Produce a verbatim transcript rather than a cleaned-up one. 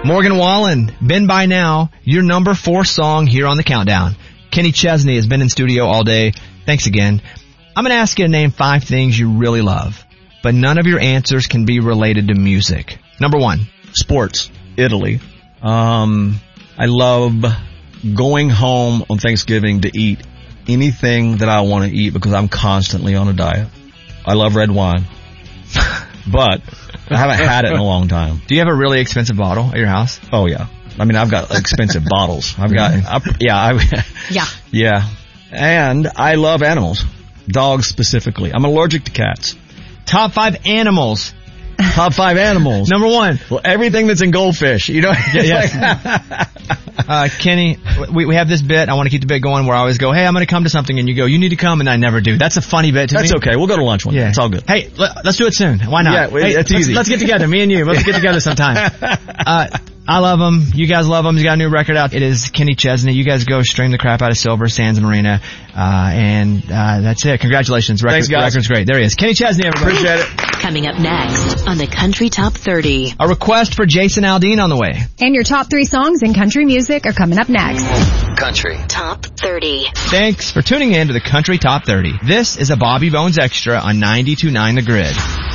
Morgan Wallen, Been By Now, your number four song here on the countdown. Kenny Chesney has been in studio all day. Thanks again. I'm going to ask you to name five things you really love, but none of your answers can be related to music. Number one. Sports. Italy. Um, I love going home on Thanksgiving to eat anything that I want to eat because I'm constantly on a diet. I love red wine, but I haven't had it in a long time. Do you have a really expensive bottle at your house? Oh, yeah. I mean, I've got expensive bottles. I've got, I, yeah, I, Yeah. yeah. And I love animals. Dogs specifically. I'm allergic to cats. Top five animals. Top five animals. Number one. Well, everything that's in goldfish. You know? Yeah. uh, Kenny, we, we have this bit. I want to keep the bit going where I always go, hey, I'm going to come to something, and you go, you need to come, and I never do. That's a funny bit to That's me. okay. We'll go to lunch one day. Yeah. It's all good. Hey, let, let's do it soon. Why not? Yeah, well, hey, it's let's, easy. Let's get together. Me and you. Let's get together sometime. Uh, I love him. You guys love him. He's got a new record out. It is Kenny Chesney. You guys go stream the crap out of Silver Sands Marina. Uh, and, uh, that's it. Congratulations. Record, Thanks, guys. Record's great. There he is. Kenny Chesney, everybody. Appreciate it. Coming up next on the Country Top thirty. A request for Jason Aldean on the way. And your top three songs in country music are coming up next. Country Top thirty. Thanks for tuning in to the Country Top thirty. This is a Bobby Bones Extra on ninety-two point nine The Grid.